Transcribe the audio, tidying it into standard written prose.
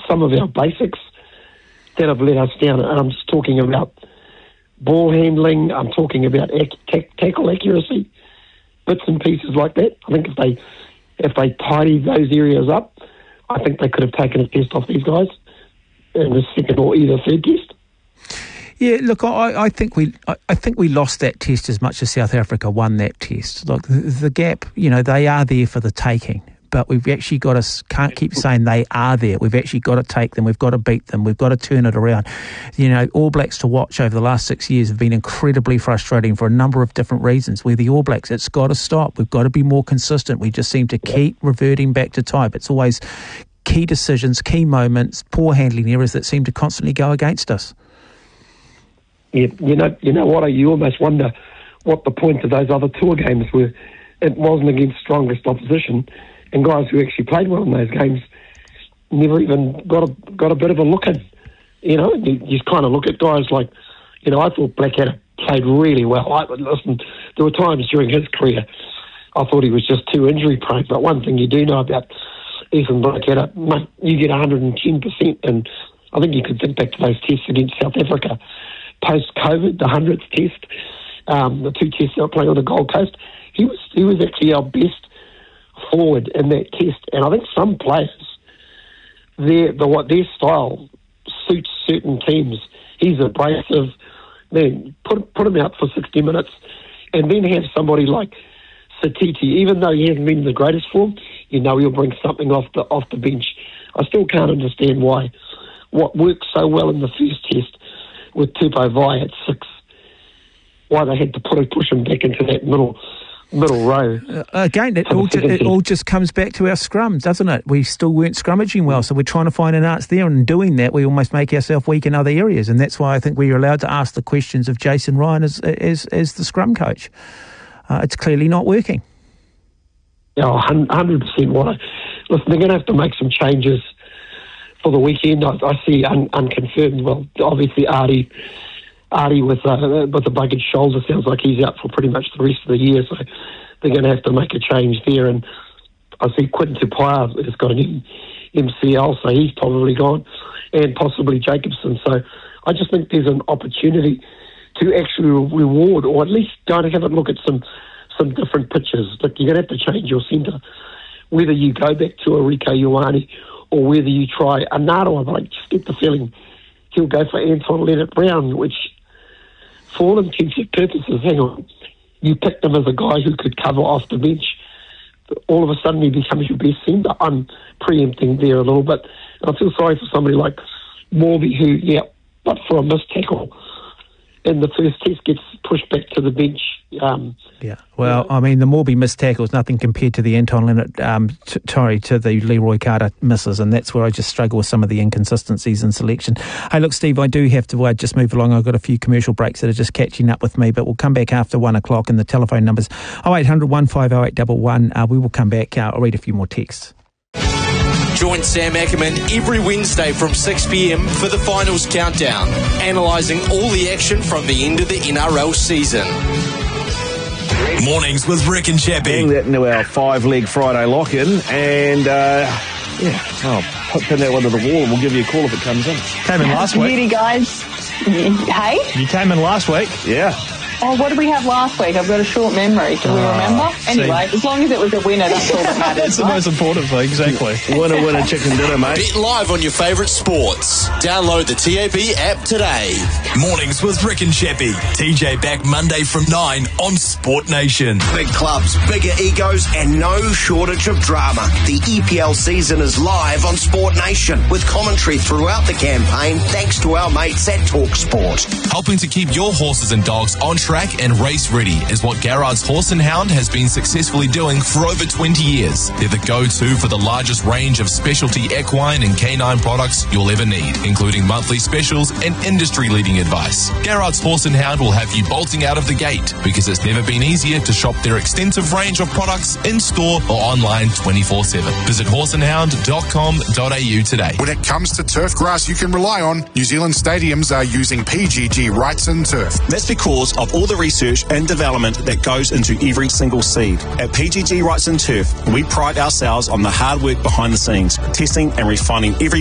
some of our basics that have let us down. And I'm just talking about ball handling. I'm talking about tackle accuracy, bits and pieces like that. I think if they tidy those areas up, I think they could have taken a test off these guys in the second or either third test. Yeah, look, I think we lost that test as much as South Africa won that test. Look, the gap, they are there for the taking, but we've actually got to, can't keep saying they are there. We've actually got to take them. We've got to beat them. We've got to turn it around. All Blacks to watch over the last 6 years have been incredibly frustrating for a number of different reasons. We're the All Blacks. It's got to stop. We've got to be more consistent. We just seem to keep reverting back to type. It's always key decisions, key moments, poor handling errors that seem to constantly go against us. Yeah, you know what? You almost wonder what the point of those other tour games were. It wasn't against strongest opposition, and guys who actually played well in those games never even got a bit of a look in. You just kind of look at guys like, I thought Blackadder played really well. Listen, there were times during his career I thought he was just too injury prone. But one thing you do know about Ethan Blackadder, mate, you get 110%, and I think you could think back to those tests against South Africa. Post-COVID, the 100th test, the 2 tests they were playing on the Gold Coast, he was actually our best forward in that test. And I think some players, their style suits certain teams. He's abrasive. Man, put him out for 60 minutes, and then have somebody like Satiti, even though he hasn't been in the greatest form, he'll bring something off the bench. I still can't understand why what worked so well in the first test with Tupou Vaa'i at 6, why they had to push him back into that middle row. Again, it all just comes back to our scrum, doesn't it? We still weren't scrummaging well, so we're trying to find an answer there, and in doing that, we almost make ourselves weak in other areas, and that's why I think we're allowed to ask the questions of Jason Ryan as the scrum coach. It's clearly not working. Yeah, 100%. Listen, they're going to have to make some changes for the weekend. I see unconfirmed. Well, obviously Artie with a bugged shoulder sounds like he's out for pretty much the rest of the year. So they're going to have to make a change there. And I see Quinton Tupaia has got an MCL, so he's probably gone, and possibly Jacobson. So I just think there's an opportunity to actually reward, or at least go and have a look at some different pitches. Look, you're going to have to change your centre, whether you go back to a Rieko Ioane or whether you try Anaro. But I just get the feeling he'll go for Anton Leonard-Brown, which for all intents and purposes, hang on, you picked him as a guy who could cover off the bench. All of a sudden he becomes your best centre. I'm preempting there a little bit. And I feel sorry for somebody like Morby who, but for a missed tackle in the first test gets pushed back to the bench. Well, I mean, the Morby missed tackle is nothing compared to the Anton Leonard, to the Leroy Carter misses, and that's where I just struggle with some of the inconsistencies in selection. Hey, look, Steve, I do have to just move along. I've got a few commercial breaks that are just catching up with me, but we'll come back after 1 o'clock, and the telephone number's 0800 150 811. We will come back. I'll read a few more texts. Join Sam Ackerman every Wednesday from 6 p.m. for the finals countdown, analysing all the action from the end of the NRL season. Mornings with Rick and Chappie. Getting that into our 5-leg Friday lock-in, and I'll pin that one to the wall and we'll give you a call if it comes in. Came in last week. Beauty, guys. Hey? You came in last week. Yeah. Oh, what did we have last week? I've got a short memory. Do we remember? Anyway, as long as it was a winner, that's all that matters. That's the most important thing, exactly. Winner, chicken dinner, mate. Bet live on your favourite sports. Download the TAB app today. Mornings with Rick and Chappie. TJ back Monday from 9 on Sport Nation. Big clubs, bigger egos, and no shortage of drama. The EPL season is live on Sport Nation with commentary throughout the campaign thanks to our mates at Talk Sport. Helping to keep your horses and dogs on track and race ready is what Garrard's Horse and Hound has been successfully doing for over 20 years. They're the go-to for the largest range of specialty equine and canine products you'll ever need, including monthly specials and industry-leading advice. Garrard's Horse and Hound will have you bolting out of the gate because it's never been easier to shop their extensive range of products in-store or online 24/7. Visit horseandhound.com.au today. When it comes to turf grass you can rely on, New Zealand stadiums are using PGG Wrightson Turf. That's because of all the research and development that goes into every single seed. At PGG Wrightson Turf, we pride ourselves on the hard work behind the scenes, testing and refining every